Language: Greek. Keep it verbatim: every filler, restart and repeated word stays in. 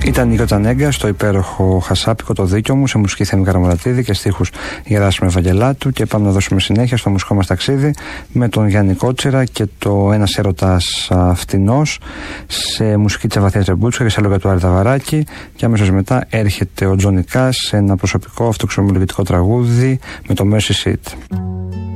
Ήταν η Νίκο Νέγκα στο υπέροχο χασάπικο Το Δίκιο Μου, σε μουσική Θέμη Καραμαλατίδη και στίχους Γεράσιμου Ευαγγελάτου. Και πάμε να δώσουμε συνέχεια στο μουσικό μας ταξίδι με τον Γιάννη Κότσιρα και το Ένας Έρωτας Φτηνός, σε μουσική της Αβαθίας Ρεμπούτσκα και σε λόγια του Άρη Ταβαράκη. Και αμέσως μετά έρχεται ο Τζόνι Κάς σε ένα προσωπικό αυτοξομολογητικό τραγούδι με το Mercy Seat.